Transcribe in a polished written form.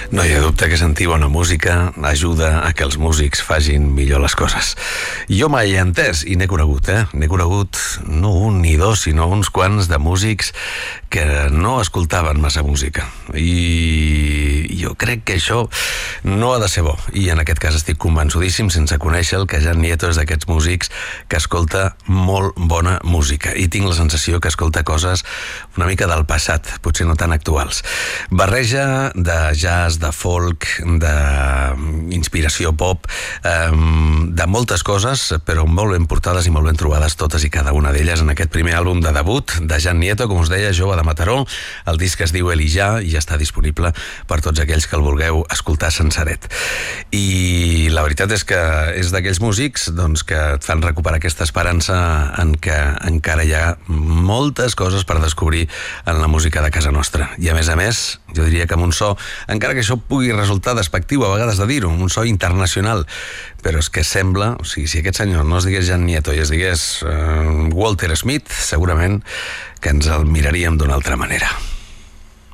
No hi ha dubte que sentir bona música ajuda a que els músics facin millor les coses. Jo mai he entès, i n'he conegut, N'he conegut no un ni dos, sinó uns quants de músics que no escoltaven massa música. I jo crec que això no ha de ser bo. I en aquest cas estic convençudíssim, sense conèixer el que Jan Nieto és d'aquests músics que escolta molt bona música. I tinc la sensació que escolta coses una mica del passat, potser no tan actuals. Barreja de jazz, de folk, d'inspiració pop, de moltes coses, però molt ben portades i molt ben trobades totes i cada una d'elles en aquest primer àlbum de debut de Jan Nieto, com us deia, jove de Mataró. El disc es diu Elijah i ja està disponible per tots aquells que el vulgueu escoltar senceret. I la veritat és que és d'aquells músics que et fan recuperar aquesta esperança en què encara hi ha moltes coses per descobrir en la música de casa nostra. I a més, jo diria que amb un so, encara que això pugui resultar despectiu a vegades de dir-ho, un so internacional, però és que sembla, o sigui, si aquest senyor no es digués Jan Nieto i es digués Walter Smith, segurament que ens el miraríem d'una altra manera.